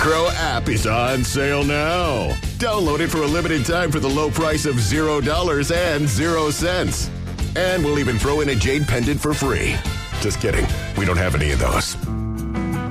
Crow app is on sale now. Download it for a limited time for the low price of $0 and 0 cents. And we'll even throw in a jade pendant for free. Just kidding. We don't have any of those.